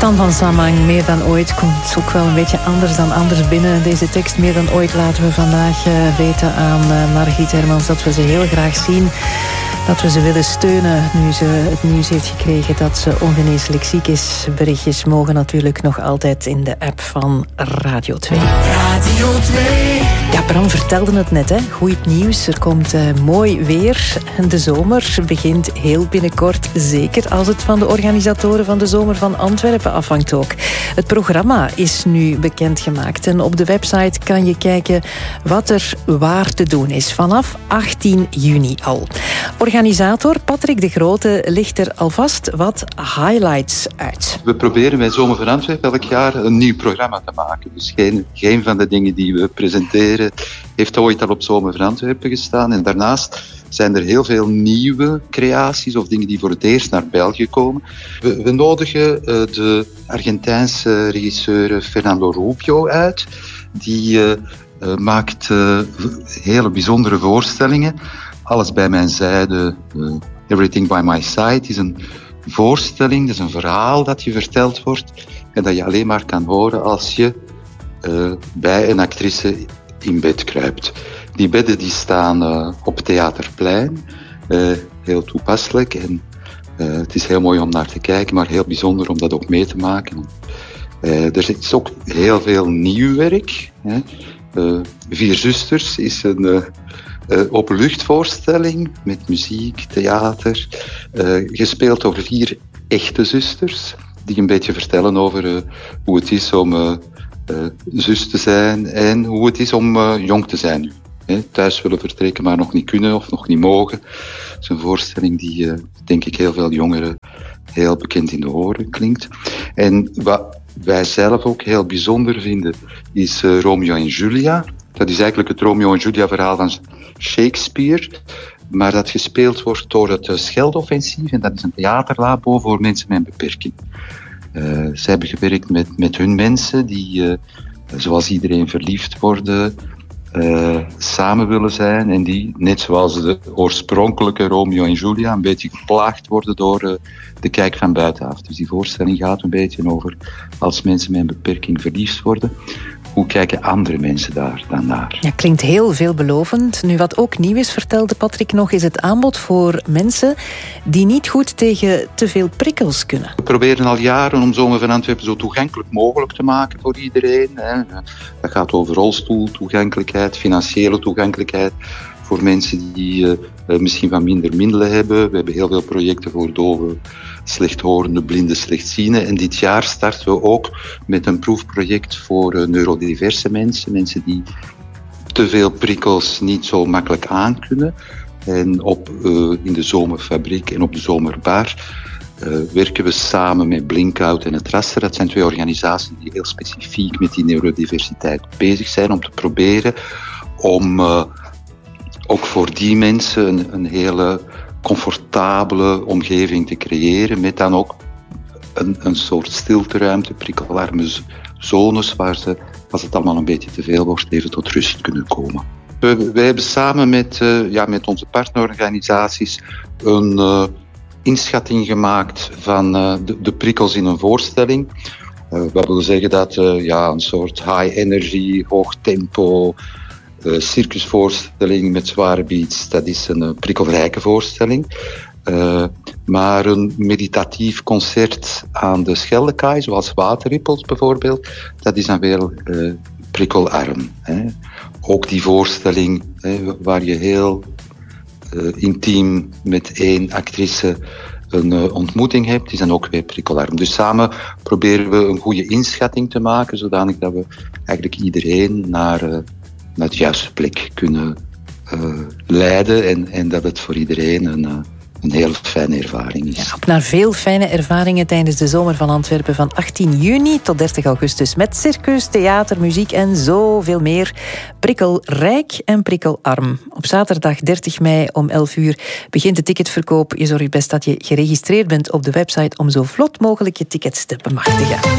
Stan van Samang, meer dan ooit, komt ook wel een beetje anders dan anders binnen. Deze tekst, meer dan ooit, laten we vandaag weten aan Margriet Hermans dat we ze heel graag zien. Dat we ze willen steunen nu ze het nieuws heeft gekregen dat ze ongeneeslijk ziek is. Berichtjes mogen natuurlijk nog altijd in de app van Radio 2. Radio 2. Ja, Bram vertelde het net, hè. Goed nieuws. Er komt mooi weer. De zomer begint heel binnenkort. Zeker als het van de organisatoren van de Zomer van Antwerpen afhangt ook. Het programma is nu bekendgemaakt. En op de website kan je kijken wat er waar te doen is. Vanaf 18 juni al. Organisator Patrick de Grote licht er alvast wat highlights uit. We proberen bij Zomer van Antwerpen elk jaar een nieuw programma te maken. Dus geen van de dingen die we presenteren heeft ooit al op Zomer van Antwerpen gestaan. En daarnaast zijn er heel veel nieuwe creaties of dingen die voor het eerst naar België komen. We nodigen de Argentijnse regisseur Fernando Rubio uit. Die maakt hele bijzondere voorstellingen. Alles bij mijn zijde, Everything by my side, is een voorstelling, dat is een verhaal dat je verteld wordt en dat je alleen maar kan horen als je bij een actrice in bed kruipt. Die bedden die staan op Theaterplein, heel toepasselijk en het is heel mooi om naar te kijken, maar heel bijzonder om dat ook mee te maken. Er is ook heel veel nieuw werk. Hè. Vier Zusters is een openluchtvoorstelling met muziek, theater, gespeeld door 4 echte zusters die een beetje vertellen over hoe het is om zus te zijn en hoe het is om jong te zijn nu. Thuis willen vertrekken, maar nog niet kunnen of nog niet mogen. Het is een voorstelling die, denk ik, heel veel jongeren heel bekend in de oren klinkt. En wat wij zelf ook heel bijzonder vinden, is Romeo en Julia. Dat is eigenlijk het Romeo en Julia verhaal van Shakespeare, maar dat gespeeld wordt door het Scheldeoffensief. En dat is een theaterlabo voor mensen met een beperking. Zij hebben gewerkt met hun mensen die, zoals iedereen, verliefd worden, samen willen zijn en die, net zoals de oorspronkelijke Romeo en Julia, een beetje geplaagd worden door de kijk van buitenaf. Dus die voorstelling gaat een beetje over als mensen met een beperking verliefd worden. Hoe kijken andere mensen daar dan naar? Ja, klinkt heel veelbelovend. Nu, wat ook nieuw is, vertelde Patrick nog, is het aanbod voor mensen die niet goed tegen te veel prikkels kunnen. We proberen al jaren om Zomer van Antwerpen zo toegankelijk mogelijk te maken voor iedereen. Dat gaat over rolstoeltoegankelijkheid, financiële toegankelijkheid voor mensen die misschien wat minder middelen hebben. We hebben heel veel projecten voor doven, slechthorende, blinden, slechtzienden. En dit jaar starten we ook met een proefproject voor neurodiverse mensen. Mensen die te veel prikkels niet zo makkelijk aankunnen. En in de Zomerfabriek en op de Zomerbar werken we samen met Blinkout en het Raster. Dat zijn 2 organisaties die heel specifiek met die neurodiversiteit bezig zijn. Om te proberen om ook voor die mensen een hele comfortabele omgeving te creëren, met dan ook een soort stilteruimte, prikkelarme zones waar ze, als het allemaal een beetje te veel wordt, even tot rust kunnen komen. We hebben samen met onze partnerorganisaties een inschatting gemaakt van de prikkels in een voorstelling. Dat wil zeggen dat een soort high energy, hoog tempo circusvoorstelling met zware beats, dat is een prikkelrijke voorstelling. Maar een meditatief concert aan de Scheldekaai, zoals Waterrippels bijvoorbeeld, dat is dan weer prikkelarm. Ook die voorstelling waar je heel intiem met 1 actrice een ontmoeting hebt, is dan ook weer prikkelarm. Dus samen proberen we een goede inschatting te maken, zodanig dat we eigenlijk iedereen naar het juiste plek kunnen leiden en dat het voor iedereen een heel fijne ervaring is. Ja, op naar veel fijne ervaringen tijdens de Zomer van Antwerpen van 18 juni tot 30 augustus met circus, theater, muziek en zoveel meer. Prikkelrijk en prikkelarm. Op zaterdag 30 mei om 11 uur begint de ticketverkoop. Je zorgt best dat je geregistreerd bent op de website om zo vlot mogelijk je tickets te bemachtigen.